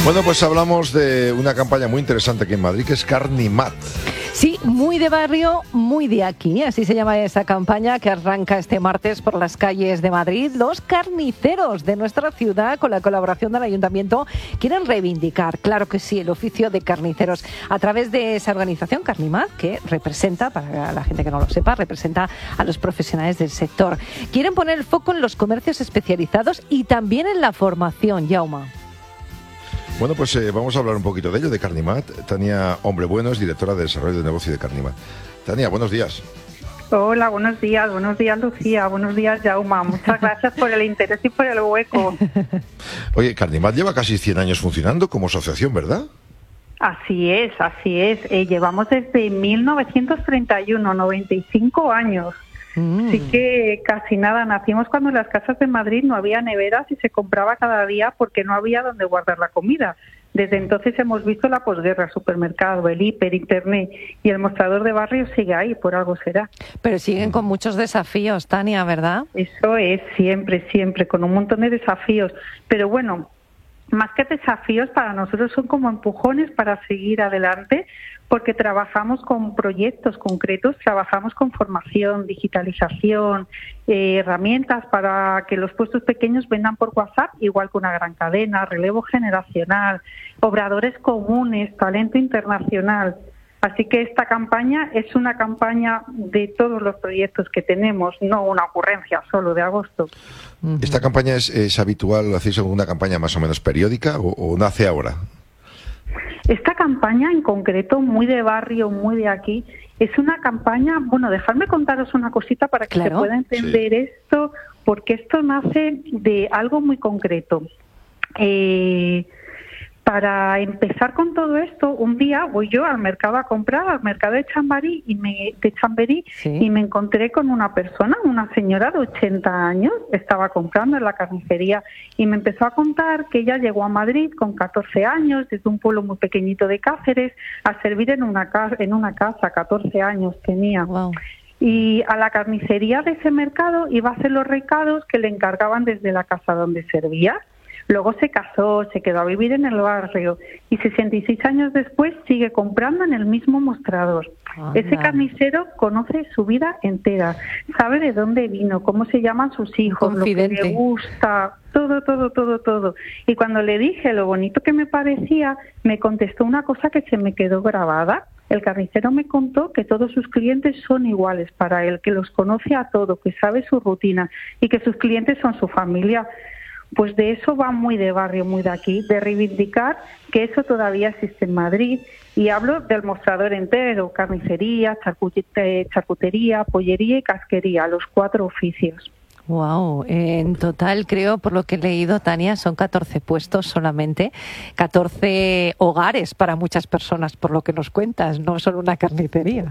Bueno, pues hablamos de una campaña muy interesante aquí en Madrid, que es Carnimat. Sí, muy de barrio, muy de aquí. Así se llama esa campaña que arranca este martes por las calles de Madrid. Los carniceros de nuestra ciudad, con la colaboración del Ayuntamiento, quieren reivindicar, claro que sí, el oficio de carniceros a través de esa organización Carnimat, que representa, para la gente que no lo sepa, representa a los profesionales del sector. Quieren poner el foco en los comercios especializados y también en la formación, Jaume. Bueno, pues vamos a hablar un poquito de ello, de Carnimat. Tania Hombrebueno es directora de Desarrollo de Negocio de Carnimat. Tania, buenos días. Hola, buenos días Lucía, buenos días Jaume, muchas gracias por el interés y por el hueco. Oye, Carnimat lleva casi 100 años funcionando como asociación, ¿verdad? Así es, llevamos desde 1931, 95 años. Así que casi nada, nacimos cuando en las casas de Madrid no había neveras y se compraba cada día porque no había donde guardar la comida. Desde entonces hemos visto la posguerra, supermercado, el hiper, internet y el mostrador de barrio sigue ahí, por algo será. Pero siguen con muchos desafíos, Tania, ¿verdad? Eso es, siempre, con un montón de desafíos. Pero bueno, más que desafíos, para nosotros son como empujones para seguir adelante, porque trabajamos con proyectos concretos, trabajamos con formación, digitalización, herramientas para que los puestos pequeños vendan por WhatsApp, igual que una gran cadena, relevo generacional, obradores comunes, talento internacional. Así que esta campaña es una campaña de todos los proyectos que tenemos, no una ocurrencia solo de agosto. ¿Esta campaña es habitual? ¿Hacéis alguna campaña más o menos periódica o nace ahora? Esta campaña en concreto, muy de barrio, muy de aquí, es una campaña, bueno, dejadme contaros una cosita para que se pueda entender esto, porque esto nace de algo muy concreto. Para empezar con todo esto, un día voy yo al mercado a comprar, al mercado de Chamberí, y me encontré con una persona, una señora de 80 años, estaba comprando en la carnicería y me empezó a contar que ella llegó a Madrid con 14 años, desde un pueblo muy pequeñito de Cáceres, a servir en una casa, 14 años tenía. Wow. Y a la carnicería de ese mercado iba a hacer los recados que le encargaban desde la casa donde servía. Luego se casó, se quedó a vivir en el barrio y 66 años después sigue comprando en el mismo mostrador. Ese carnicero conoce su vida entera, sabe de dónde vino, cómo se llaman sus hijos, lo que le gusta, todo. Y cuando le dije lo bonito que me parecía, me contestó una cosa que se me quedó grabada. El carnicero me contó que todos sus clientes son iguales para él, que los conoce a todos, que sabe su rutina y que sus clientes son su familia. Pues de eso va muy de barrio, muy de aquí, de reivindicar que eso todavía existe en Madrid. Y hablo del mostrador entero, carnicería, charcutería, pollería y casquería, los 4 oficios. Wow, en total creo, por lo que he leído, Tania, son 14 puestos solamente, 14 hogares para muchas personas, por lo que nos cuentas, no solo una carnicería.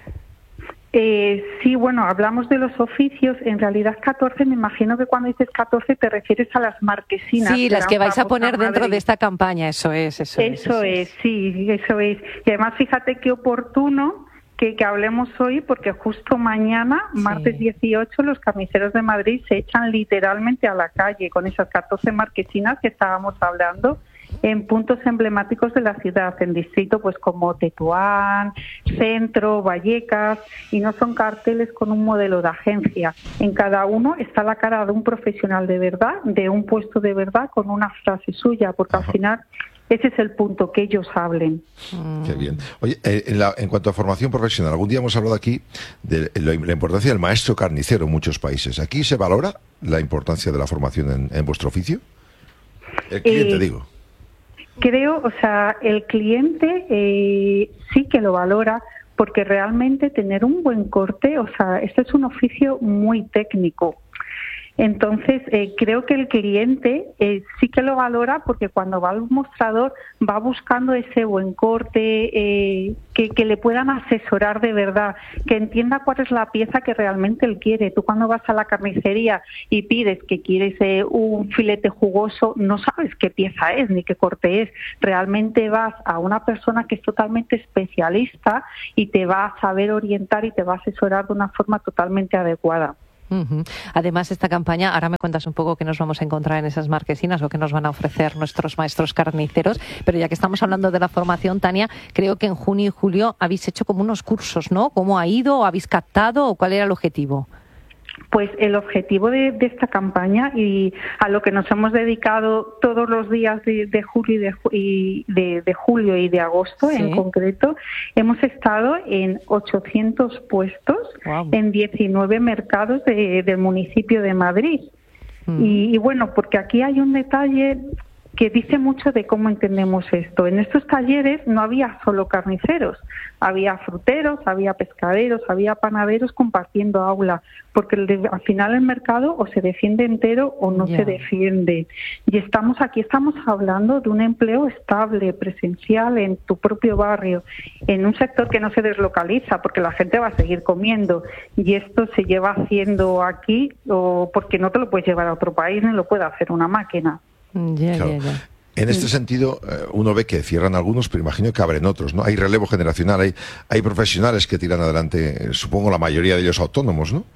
Sí, bueno, hablamos de los oficios, en realidad 14, me imagino que cuando dices 14 te refieres a las marquesinas. Sí, las que vais a poner dentro de esta campaña, eso es. Eso es. Y además fíjate qué oportuno que hablemos hoy, porque justo mañana, martes 18, los carniceros de Madrid se echan literalmente a la calle con esas 14 marquesinas que estábamos hablando, en puntos emblemáticos de la ciudad, en distrito pues como Tetuán, Centro, Vallecas, y no son carteles con un modelo de agencia. En cada uno está la cara de un profesional de verdad, de un puesto de verdad, con una frase suya, porque al final ese es el punto, que ellos hablen. Qué bien. Oye, en cuanto a formación profesional, algún día hemos hablado aquí de la importancia del maestro carnicero en muchos países. ¿Aquí se valora la importancia de la formación en vuestro oficio? El cliente, digo. Creo, el cliente sí que lo valora, porque realmente tener un buen corte, este es un oficio muy técnico. Entonces, creo que el cliente sí que lo valora, porque cuando va al mostrador va buscando ese buen corte, que le puedan asesorar de verdad, que entienda cuál es la pieza que realmente él quiere. Tú cuando vas a la carnicería y pides que quieres un filete jugoso, no sabes qué pieza es ni qué corte es. Realmente vas a una persona que es totalmente especialista y te va a saber orientar y te va a asesorar de una forma totalmente adecuada. Ujú. Además, esta campaña, ahora me cuentas un poco qué nos vamos a encontrar en esas marquesinas o qué nos van a ofrecer nuestros maestros carniceros, pero ya que estamos hablando de la formación, Tania, creo que en junio y julio habéis hecho como unos cursos, ¿no? ¿Cómo ha ido? ¿Habéis captado? ¿O cuál era el objetivo? Pues el objetivo de esta campaña y a lo que nos hemos dedicado todos los días de julio de julio y de agosto, sí, en concreto, hemos estado en 800 puestos, wow, en 19 mercados del municipio de Madrid. Y bueno, porque aquí hay un detalle que dice mucho de cómo entendemos esto. En estos talleres no había solo carniceros, había fruteros, había pescaderos, había panaderos compartiendo aula, porque al final el mercado o se defiende entero o no se defiende. Y estamos hablando de un empleo estable, presencial, en tu propio barrio, en un sector que no se deslocaliza, porque la gente va a seguir comiendo. Y esto se lleva haciendo aquí, o porque no te lo puedes llevar a otro país, ni lo puede hacer una máquina. Claro. En este sentido, uno ve que cierran algunos, pero imagino que abren otros, ¿no? Hay relevo generacional, hay profesionales que tiran adelante, supongo la mayoría de ellos autónomos, ¿no?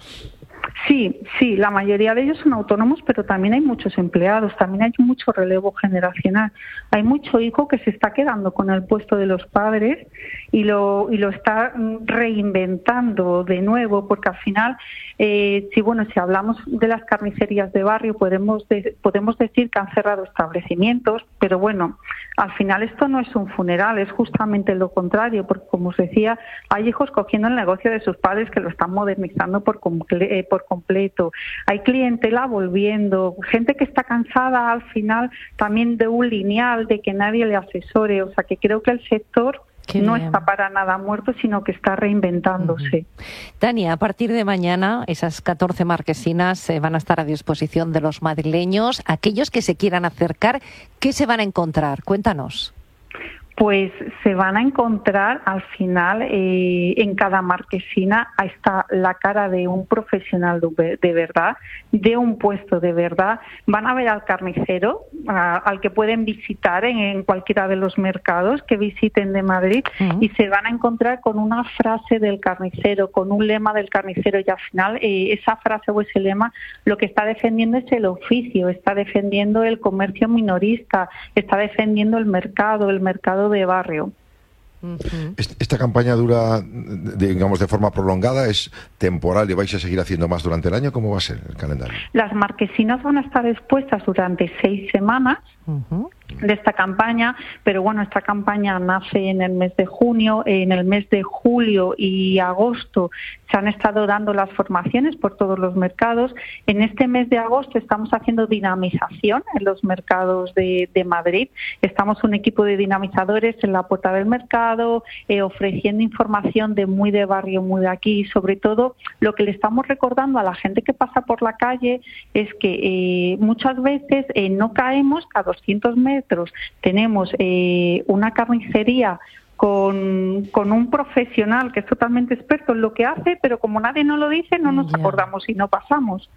Sí, la mayoría de ellos son autónomos, pero también hay muchos empleados, también hay mucho relevo generacional. Hay mucho hijo que se está quedando con el puesto de los padres y lo está reinventando de nuevo, porque al final, si hablamos de las carnicerías de barrio, podemos decir que han cerrado establecimientos, pero bueno, al final esto no es un funeral, es justamente lo contrario, porque como os decía, hay hijos cogiendo el negocio de sus padres que lo están modernizando por completo. Hay clientela volviendo, gente que está cansada al final también de un lineal, de que nadie le asesore, o sea que creo que el sector no está para nada muerto, sino que está reinventándose. Tania, a partir de mañana esas 14 marquesinas van a estar a disposición de los madrileños. Aquellos que se quieran acercar, ¿qué se van a encontrar? Cuéntanos. Pues se van a encontrar al final en cada marquesina está la cara de un profesional de verdad, de un puesto de verdad. Van a ver al carnicero, al que pueden visitar en cualquiera de los mercados que visiten de Madrid, y se van a encontrar con una frase del carnicero, con un lema del carnicero, y al final esa frase o ese lema lo que está defendiendo es el oficio, está defendiendo el comercio minorista, está defendiendo el mercado de barrio. Esta campaña dura, digamos, de forma prolongada, es temporal y vais a seguir haciendo más durante el año. ¿Cómo va a ser el calendario? Las marquesinas van a estar expuestas durante 6 semanas de esta campaña, pero bueno, esta campaña nace en el mes de junio, en el mes de julio y agosto se han estado dando las formaciones por todos los mercados. En este mes de agosto estamos haciendo dinamización en los mercados de Madrid. Estamos un equipo de dinamizadores en la puerta del mercado, ofreciendo información de muy de barrio, muy de aquí, y sobre todo lo que le estamos recordando a la gente que pasa por la calle es que muchas veces no caemos a 200 metros. Tenemos una carnicería con un profesional que es totalmente experto en lo que hace, pero como nadie nos lo dice, no nos acordamos y no pasamos.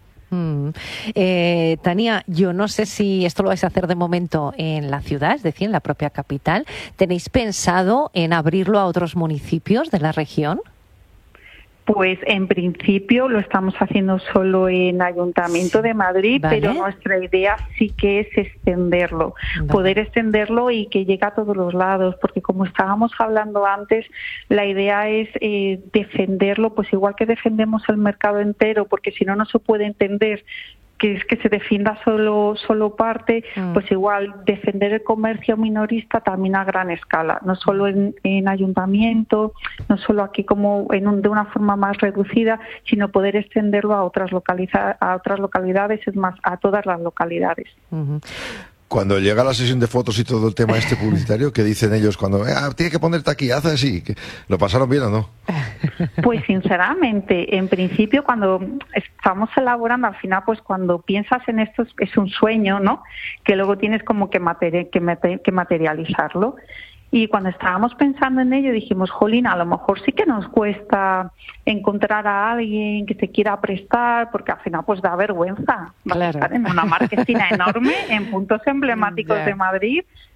Tania, yo no sé si esto lo vais a hacer de momento en la ciudad, es decir, en la propia capital. ¿Tenéis pensado en abrirlo a otros municipios de la región? Pues en principio lo estamos haciendo solo en Ayuntamiento de Madrid, pero nuestra idea sí que es extenderlo, poder extenderlo y que llegue a todos los lados, porque como estábamos hablando antes, la idea es defenderlo, pues igual que defendemos el mercado entero, porque si no, no se puede entender que es que se defienda solo parte, pues igual defender el comercio minorista también a gran escala, no solo en ayuntamiento, no solo aquí como de una forma más reducida, sino poder extenderlo a otras localidades, es más, a todas las localidades. Cuando llega la sesión de fotos y todo el tema publicitario, ¿qué dicen ellos cuando tiene que ponerte aquí, haz así? ¿Lo pasaron bien o no? Pues sinceramente, en principio cuando estamos elaborando, al final pues cuando piensas en esto es un sueño, ¿no? Que luego tienes como que materializarlo. Y cuando estábamos pensando en ello dijimos, jolín, a lo mejor sí que nos cuesta encontrar a alguien que se quiera prestar, porque al final pues da vergüenza. Vas a estar en una marquesina enorme, en puntos emblemáticos de Madrid,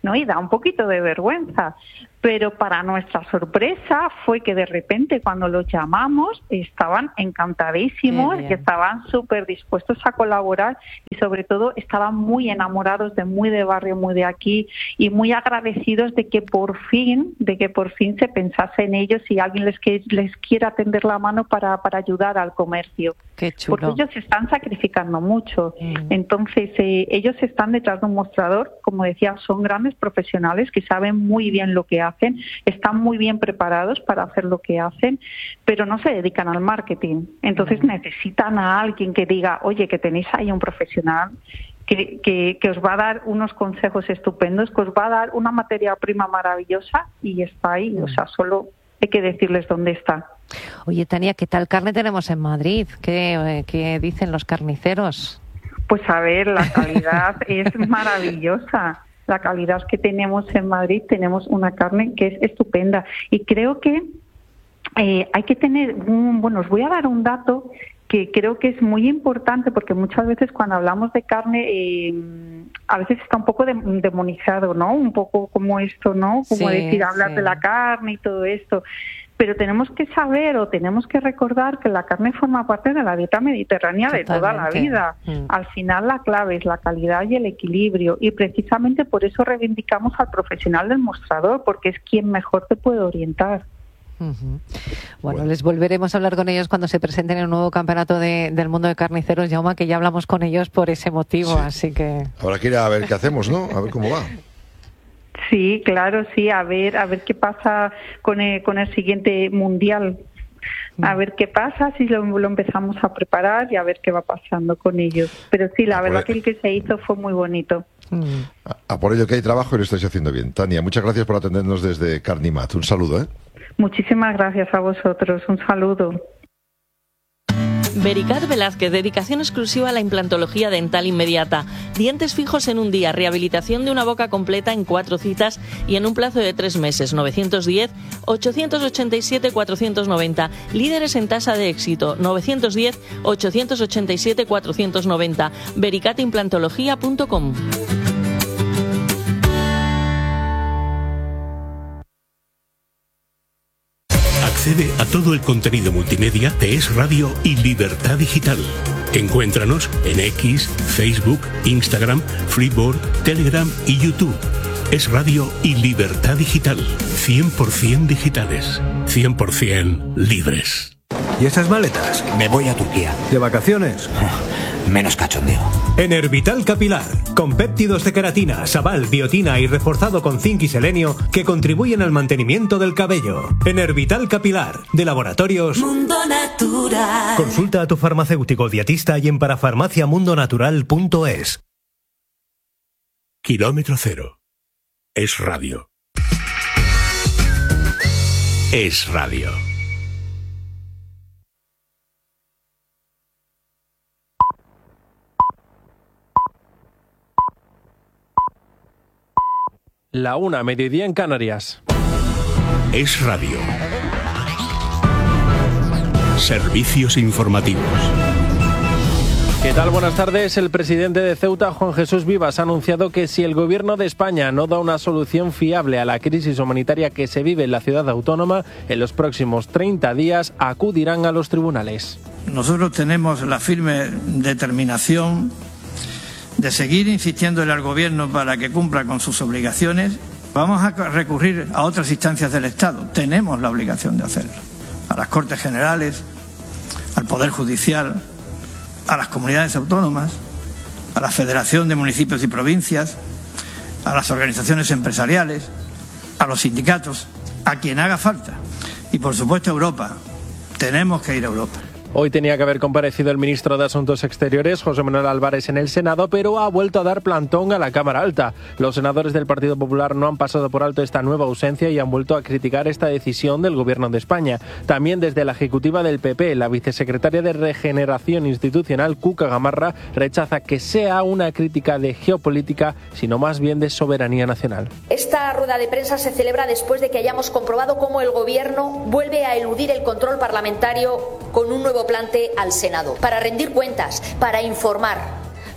¿no? Y da un poquito de vergüenza. Pero para nuestra sorpresa fue que de repente cuando los llamamos estaban encantadísimos, que estaban súper dispuestos a colaborar y sobre todo estaban muy enamorados de muy de barrio, muy de aquí y muy agradecidos de que por fin se pensase en ellos y alguien les quiera tender la mano para ayudar al comercio. Qué chulo. Porque ellos se están sacrificando mucho. Entonces ellos están detrás de un mostrador, como decía, son grandes profesionales que saben muy bien lo que hacen, están muy bien preparados para hacer lo que hacen, pero no se dedican al marketing. Entonces necesitan a alguien que diga, oye, que tenéis ahí un profesional que os va a dar unos consejos estupendos, que os va a dar una materia prima maravillosa y está ahí. O sea, solo hay que decirles dónde está. Oye, Tania, ¿qué tal carne tenemos en Madrid? ¿Qué dicen los carniceros? Pues a ver, la calidad es maravillosa. La calidad que tenemos en Madrid, tenemos una carne que es estupenda. Y creo que hay que tener bueno, os voy a dar un dato que creo que es muy importante porque muchas veces cuando hablamos de carne a veces está un poco demonizado, ¿no? Un poco como esto, ¿no? Como decir, hablar de la carne y todo esto. Pero tenemos que saber o tenemos que recordar que la carne forma parte de la dieta mediterránea de toda la vida. Al final la clave es la calidad y el equilibrio y precisamente por eso reivindicamos al profesional del mostrador porque es quien mejor te puede orientar. Bueno, les volveremos a hablar con ellos cuando se presenten en un nuevo campeonato del mundo de carniceros, Jaume, que ya hablamos con ellos por ese motivo, así que... Habrá que ir a ver qué hacemos, ¿no? A ver cómo va. Sí, claro, sí, a ver qué pasa con el siguiente mundial. A ver qué pasa, si lo empezamos a preparar y a ver qué va pasando con ellos. Pero sí, la verdad que el que se hizo fue muy bonito. A por ello que hay trabajo y lo estáis haciendo bien. Tania, muchas gracias por atendernos desde Carnimat. Un saludo, ¿eh? Muchísimas gracias a vosotros. Un saludo. Vericat Velázquez, dedicación exclusiva a la implantología dental inmediata. Dientes fijos en un día, rehabilitación de una boca completa en 4 citas y en un plazo de 3 meses. 910-887-490. Líderes en tasa de éxito. 910-887-490. vericatimplantología.com. Accede a todo el contenido multimedia de Es Radio y Libertad Digital. Encuéntranos en X, Facebook, Instagram, Flipboard, Telegram y YouTube. Es Radio y Libertad Digital. 100% digitales. 100% libres. ¿Y esas maletas? Me voy a Turquía. ¿De vacaciones? Menos cachondeo. Enervital Capilar, con péptidos de queratina, sabal, biotina y reforzado con zinc y selenio que contribuyen al mantenimiento del cabello. Enervital Capilar, de Laboratorios Mundo Natural. Consulta a tu farmacéutico dietista y en parafarmaciamundonatural.es. Kilómetro cero. Es Radio. Es Radio. La 1, mediodía en Canarias. Es Radio. Servicios informativos. ¿Qué tal? Buenas tardes. El presidente de Ceuta, Juan Jesús Vivas, ha anunciado que si el gobierno de España no da una solución fiable a la crisis humanitaria que se vive en la ciudad autónoma, en los próximos 30 días acudirán a los tribunales. Nosotros tenemos la firme determinación de seguir insistiéndole al Gobierno para que cumpla con sus obligaciones. Vamos a recurrir a otras instancias del Estado. Tenemos la obligación de hacerlo. A las Cortes Generales, al Poder Judicial, a las comunidades autónomas, a la Federación de Municipios y Provincias, a las organizaciones empresariales, a los sindicatos, a quien haga falta. Y por supuesto a Europa. Tenemos que ir a Europa. Hoy tenía que haber comparecido el ministro de Asuntos Exteriores, José Manuel Álvarez, en el Senado, pero ha vuelto a dar plantón a la Cámara Alta. Los senadores del Partido Popular no han pasado por alto esta nueva ausencia y han vuelto a criticar esta decisión del Gobierno de España. También desde la Ejecutiva del PP, la vicesecretaria de Regeneración Institucional, Cuca Gamarra, rechaza que sea una crítica de geopolítica, sino más bien de soberanía nacional. Esta rueda de prensa se celebra después de que hayamos comprobado cómo el Gobierno vuelve a eludir el control parlamentario con un nuevo plante al Senado, para rendir cuentas, para informar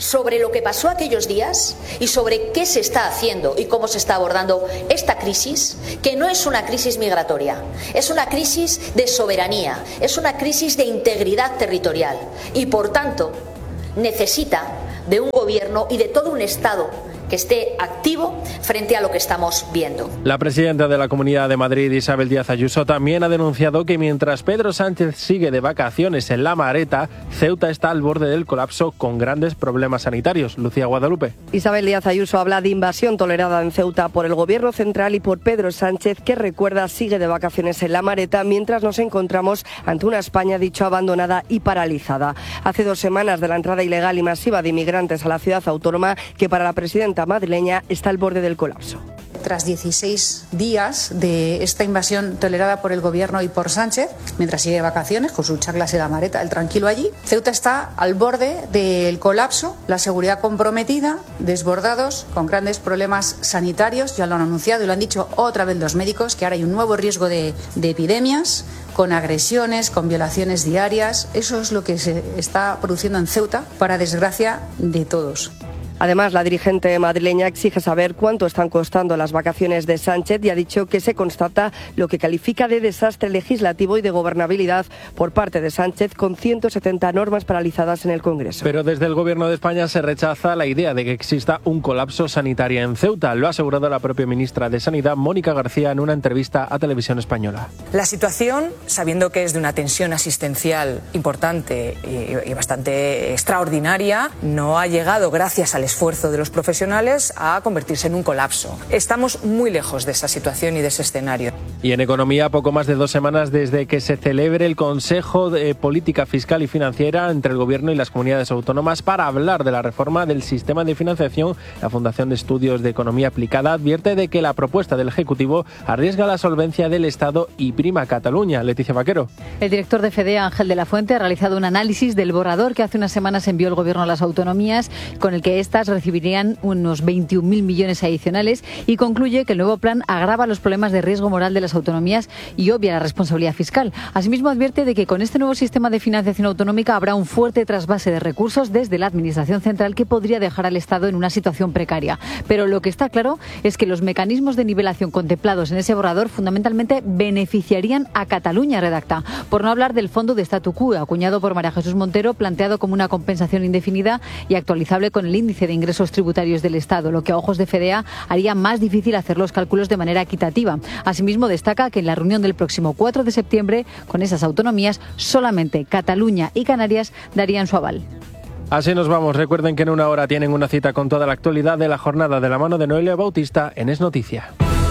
sobre lo que pasó aquellos días y sobre qué se está haciendo y cómo se está abordando esta crisis, que no es una crisis migratoria, es una crisis de soberanía, es una crisis de integridad territorial y, por tanto, necesita de un gobierno y de todo un Estado que esté activo frente a lo que estamos viendo. La presidenta de la Comunidad de Madrid, Isabel Díaz Ayuso, también ha denunciado que mientras Pedro Sánchez sigue de vacaciones en La Mareta, Ceuta está al borde del colapso con grandes problemas sanitarios. Lucía Guadalupe. Isabel Díaz Ayuso habla de invasión tolerada en Ceuta por el Gobierno central y por Pedro Sánchez, que recuerda sigue de vacaciones en La Mareta mientras nos encontramos ante una España, dicho, abandonada y paralizada. Hace 2 semanas de la entrada ilegal y masiva de inmigrantes a la ciudad autónoma, que para la presidenta madrileña está al borde del colapso. Tras 16 días de esta invasión tolerada por el Gobierno y por Sánchez, mientras sigue de vacaciones con sus charlas en La Mareta, el tranquilo allí, Ceuta está al borde del colapso, la seguridad comprometida, desbordados, con grandes problemas sanitarios, ya lo han anunciado y lo han dicho otra vez los médicos, que ahora hay un nuevo riesgo de epidemias, con agresiones, con violaciones diarias. Eso es lo que se está produciendo en Ceuta, para desgracia de todos. Además, la dirigente madrileña exige saber cuánto están costando las vacaciones de Sánchez y ha dicho que se constata lo que califica de desastre legislativo y de gobernabilidad por parte de Sánchez, con 170 normas paralizadas en el Congreso. Pero desde el Gobierno de España se rechaza la idea de que exista un colapso sanitario en Ceuta. Lo ha asegurado la propia ministra de Sanidad, Mónica García, en una entrevista a Televisión Española. La situación, sabiendo que es de una tensión asistencial importante y bastante extraordinaria, no ha llegado, gracias al esfuerzo de los profesionales, a convertirse en un colapso. Estamos muy lejos de esa situación y de ese escenario. Y en economía, poco más de 2 semanas desde que se celebre el Consejo de Política Fiscal y Financiera entre el Gobierno y las comunidades autónomas para hablar de la reforma del sistema de financiación, la Fundación de Estudios de Economía Aplicada advierte de que la propuesta del Ejecutivo arriesga la solvencia del Estado y prima a Cataluña. Leticia Vaquero. El director de FEDEA, Ángel de la Fuente, ha realizado un análisis del borrador que hace unas semanas envió el Gobierno a las autonomías, con el que estas recibirían unos 21.000 millones adicionales, y concluye que el nuevo plan agrava los problemas de riesgo moral de las autonomías y obvia la responsabilidad fiscal. Asimismo, advierte de que con este nuevo sistema de financiación autonómica habrá un fuerte trasvase de recursos desde la Administración central que podría dejar al Estado en una situación precaria. Pero lo que está claro es que los mecanismos de nivelación contemplados en ese borrador fundamentalmente beneficiarían a Cataluña, redacta. Por no hablar del fondo de statu quo, acuñado por María Jesús Montero, planteado como una compensación indefinida y actualizable con el índice de ingresos tributarios del Estado, lo que a ojos de FEDEA haría más difícil hacer los cálculos de manera equitativa. Asimismo, destaca que en la reunión del próximo 4 de septiembre, con esas autonomías, solamente Cataluña y Canarias darían su aval. Así nos vamos. Recuerden que en 1 hora tienen una cita con toda la actualidad de la jornada de la mano de Noelia Bautista en Es Noticia.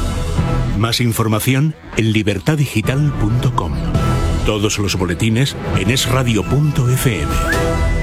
Más información en libertadigital.com. Todos los boletines en esradio.fm.